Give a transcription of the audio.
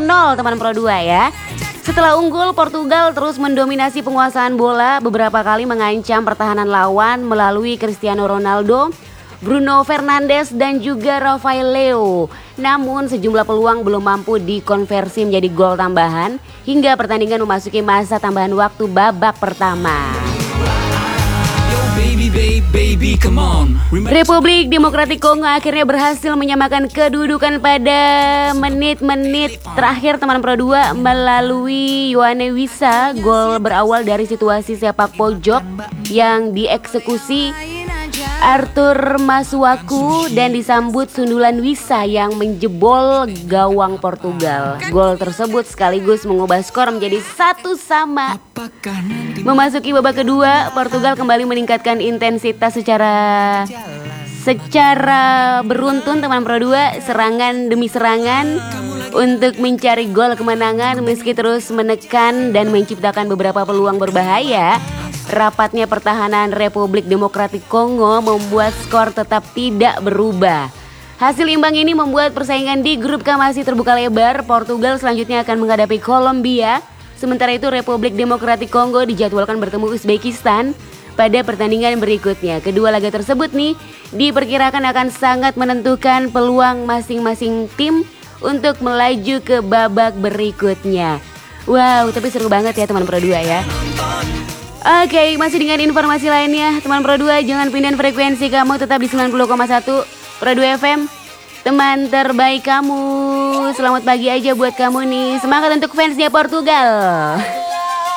1-0 teman Pro 2 ya. Setelah unggul, Portugal terus mendominasi penguasaan bola, beberapa kali mengancam pertahanan lawan melalui Cristiano Ronaldo, Bruno Fernandes dan juga Rafael Leo. Namun sejumlah peluang belum mampu dikonversi menjadi gol tambahan hingga pertandingan memasuki masa tambahan waktu babak pertama. Republik Demokratik Kongo akhirnya berhasil menyamakan kedudukan pada menit-menit terakhir teman Pro 2 melalui Yoane Wissa. Gol berawal dari situasi sepak pojok yang dieksekusi Arthur Masuaku dan disambut sundulan Wissa yang menjebol gawang Portugal. Gol tersebut sekaligus mengubah skor menjadi 1-1. Memasuki babak kedua, Portugal kembali meningkatkan intensitas secara beruntun teman Pro 2, serangan demi serangan untuk mencari gol kemenangan. Meski terus menekan dan menciptakan beberapa peluang berbahaya, rapatnya pertahanan Republik Demokratik Kongo membuat skor tetap tidak berubah. Hasil imbang ini membuat persaingan di grup K masih terbuka lebar. Portugal selanjutnya akan menghadapi Kolombia. Sementara itu Republik Demokratik Kongo dijadwalkan bertemu Uzbekistan pada pertandingan berikutnya. Kedua laga tersebut nih diperkirakan akan sangat menentukan peluang masing-masing tim untuk melaju ke babak berikutnya. Wow, tapi seru banget ya teman Pro 2 ya. Oke, masih dengan informasi lainnya, teman Pro 2 jangan pindahin frekuensi, kamu tetap di 90,1 Pro 2 FM. Teman terbaik kamu, selamat pagi aja buat kamu nih. Semangat untuk fansnya Portugal.